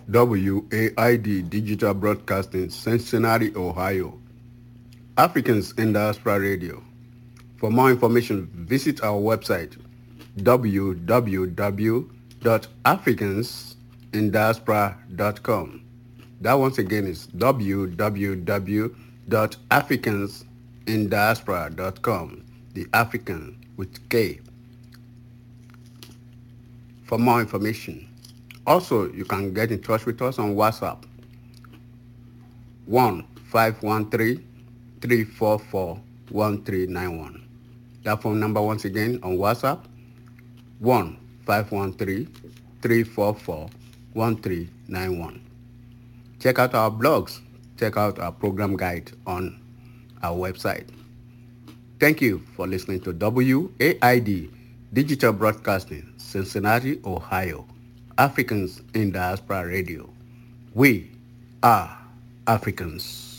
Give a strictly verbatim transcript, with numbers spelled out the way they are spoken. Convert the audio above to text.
W A I D Digital Broadcasting, Cincinnati, Ohio. Africans in Diaspora Radio. For more information, visit our website w w w dot africans in diaspora dot com. That once again is w w w dot africans in diaspora dot com. The African with K. For more information. Also, you can get in touch with us on WhatsApp. one five one three, three four four, one three nine one. That phone number once again on WhatsApp, one five one three, three four four, one three nine one. Check out our blogs. Check out our program guide on our website. Thank you for listening to W A I D Digital Broadcasting, Cincinnati, Ohio. Africans in Diaspora Radio. We are Africans.